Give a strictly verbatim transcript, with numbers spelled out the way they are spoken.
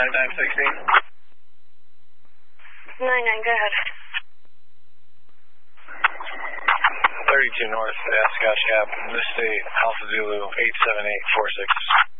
nine sixteen. nine nine, go ahead. thirty-two North, uh, Scotch Gap, Miss State, Alpha Zulu, eight seven eight four six.